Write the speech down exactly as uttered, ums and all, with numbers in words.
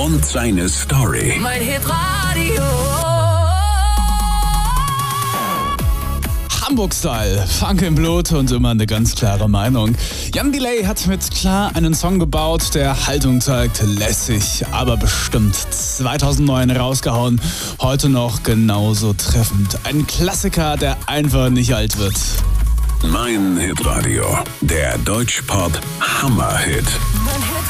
und seine Story. Mein Hitradio. Hamburg-Style, Funk im Blut und immer eine ganz klare Meinung. Jan Delay hat mit Klar einen Song gebaut, der Haltung zeigt, lässig, aber bestimmt. zweitausendneun rausgehauen, heute noch genauso treffend. Ein Klassiker, der einfach nicht alt wird. Mein Hitradio, der Deutschpop Hammerhit.